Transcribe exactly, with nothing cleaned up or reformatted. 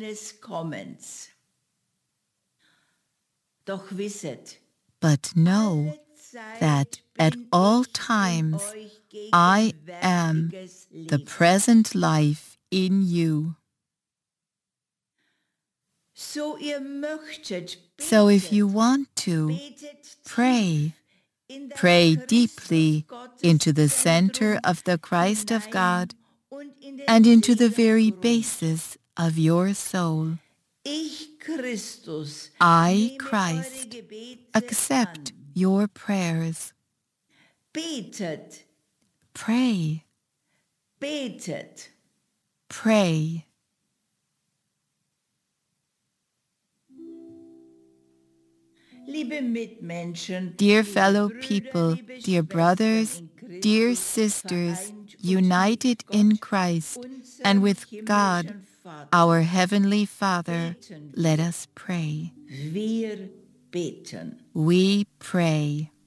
meines Kommens. Doch wisset, But know that at all times I am the present life in you. So ihr möchtet, So if you betet, want to, betet pray. tief in das Pray Christus deeply Gottes into the Zentrum center of the Christ of hinein God und in den and into the very Seelengrund. basis of your soul. Ich, Christus, I, nehme Christ, eure Gebete accept an. your prayers. Betet, Pray, betet. pray. Liebe Mitmenschen, Dear liebe fellow Brüder, people, liebe dear Schwestern brothers, in Christus, dear sisters, vereint und united mit Gott, in Christ unserem and with God, himmlischen Vater, our Heavenly Father, beten let wir. us pray. Wir beten. We pray.